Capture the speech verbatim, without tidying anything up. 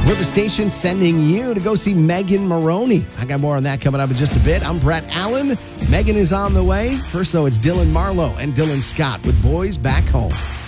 We're the station sending you to go see Megan Maroney. I got more on that coming up in just a bit. I'm Brett Allen. Megan is on the way. First, though, it's Dylan Marlowe and Dylan Scott with Boys Back Home.